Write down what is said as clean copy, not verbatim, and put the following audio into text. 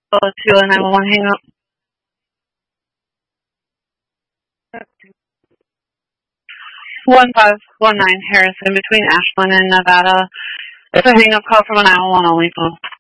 2 and 911 hang up. 1519 Harrison between Ashland and Nevada. It's a hang up call from a 911 only phone.